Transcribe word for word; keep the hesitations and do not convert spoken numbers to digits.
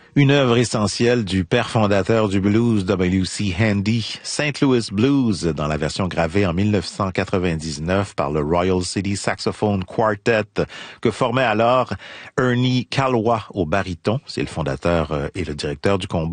Une œuvre essentielle du père fondateur du blues W C Handy, Saint Louis Blues, dans la version gravée en mille neuf cent quatre-vingt-dix-neuf par le Royal City Saxophone Quartet, que formait alors Ernie Calwa au baryton, c'est le fondateur et le directeur du combo.